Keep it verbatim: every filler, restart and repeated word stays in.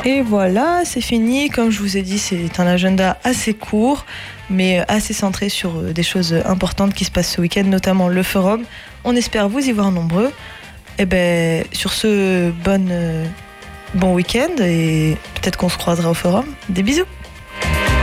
Et voilà, c'est fini. Comme je vous ai dit, c'est un agenda assez court, mais assez centré sur des choses importantes qui se passent ce week-end, notamment le forum. On espère vous y voir nombreux. Et ben, sur ce, bonne, bon week-end et peut-être qu'on se croisera au forum. Des bisous.